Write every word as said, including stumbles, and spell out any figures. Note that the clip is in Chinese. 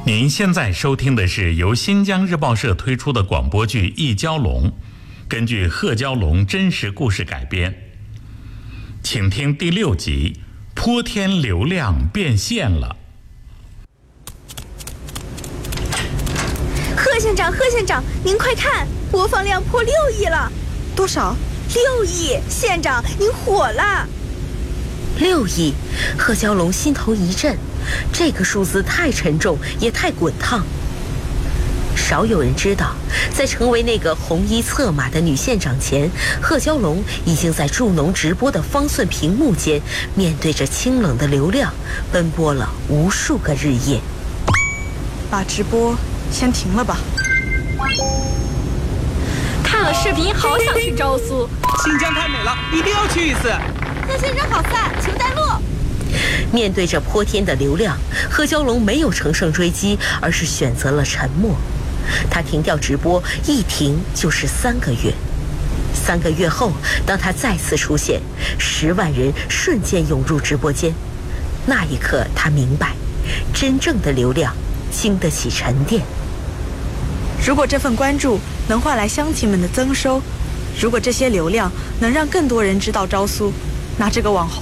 您现在收听的是由新疆日报社推出的广播剧《一蛟龙》，根据贺蛟龙真实故事改编。请听第六集《泼天流量变现了》。 贺县长，贺县长，您快看，播放量破六亿了！ 多少？ 六亿！县长，您火了！ 六亿！贺蛟龙心头一震，这个数字太沉重，也太滚烫。少有人知道，在成为那个红衣策马的女县长前，贺蛟龙已经在助农直播的方寸屏幕间，面对着清冷的流量，奔波了无数个日夜。 把直播先停了吧。 看了视频，好想去昭苏。 新疆太美了，一定要去一次。 贺先生好赞，求带路。 面对着泼天的流量，贺蛟龙没有乘胜追击，而是选择了沉默。他停掉直播，一停就是三个月。三个月后，当他再次出现，十万人瞬间涌入直播间。那一刻，他明白，真正的流量经得起沉淀。 如果这份关注能换来乡亲们的增收，如果这些流量能让更多人知道昭苏，那这个网红